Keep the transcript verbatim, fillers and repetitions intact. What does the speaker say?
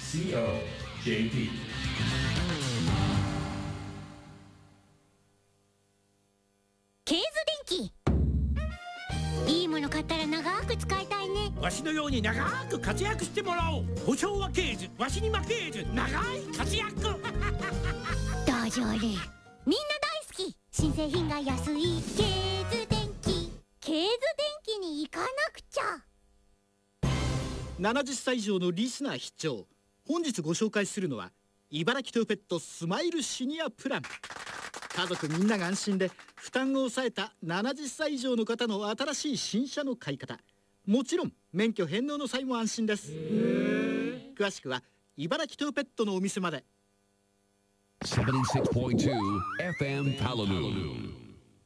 シーオージェーティー。 ケーズ電気、いいもの買ったら長く使いたいね。 わしのように長く活躍してもらおう。保証はケーズ、わしに負けーず、長い活躍ダジャレ、みんな大好き。新製品が安いケーズ電気。ケーズ電気に行かなくちゃ。 ななじゅっさい以上のリスナー必聴。本日ご紹介するのは茨城トヨペットスマイルシニアプラン。家族みんなが安心で負担を抑えたななじゅっさい以上の方の新しい新車の買い方。もちろん免許返納の際も安心です。詳しくは茨城トヨペットのお店まで。 セブンティーシックスポイントツー エフエム Palaloo